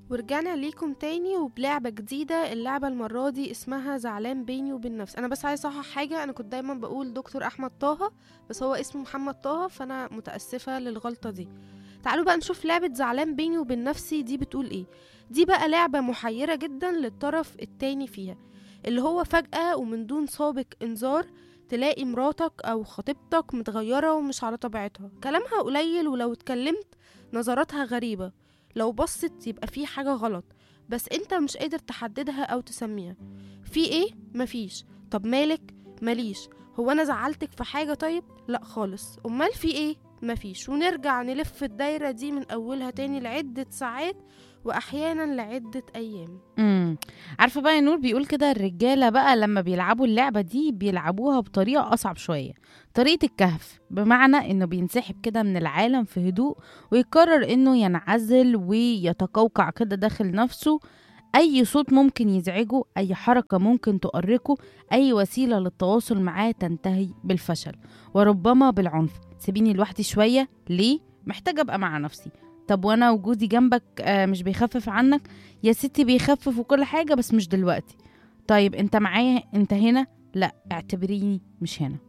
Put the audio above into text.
ورجعنا ليكم تاني وبلعبة جديدة. اللعبة المرة دي اسمها زعلان بيني وبين نفسي. أنا بس عايزة أصحح حاجة، أنا كنت دايما بقول دكتور أحمد طه، بس هو اسمه محمد طه، فأنا متأسفة للغلطة دي. تعالوا بقى نشوف لعبة زعلان بيني وبين نفسي دي بتقول ايه. دي بقى لعبة محيرة جدا للطرف التاني فيها، اللي هو فجأة ومن دون سابق إنذار تلاقي مراتك أو خطيبتك متغيرة ومش على طبيعتها، كلامها قليل، ولو اتكلمت نظراتها غريبة، لو بصت يبقى في حاجة غلط، بس انت مش قادر تحددها او تسميها. في ايه؟ مفيش. طب مالك؟ ماليش. هو انا زعلتك في حاجة؟ طيب لا خالص. امال في ايه؟ مفيش. ونرجع نلف الدايرة دي من اولها تاني لعدة ساعات، واحيانا لعدة ايام. امم عارفه بقى يا نور، بيقول كده الرجاله بقى لما بيلعبوا اللعبه دي بيلعبوها بطريقه اصعب شويه، طريقه الكهف، بمعنى انه بينسحب كده من العالم في هدوء، ويقرر انه ينعزل ويتقوقع كده داخل نفسه. اي صوت ممكن يزعجه، اي حركه ممكن تؤرقه، اي وسيله للتواصل معاه تنتهي بالفشل وربما بالعنف. سيبيني لوحدي شويه، ليه؟ محتاجه ابقى مع نفسي. طب وانا وجودي جنبك مش بيخفف عنك؟ يا ستي بيخفف وكل حاجة، بس مش دلوقتي. طيب انت معايا؟ انت هنا؟ لا، اعتبريني مش هنا.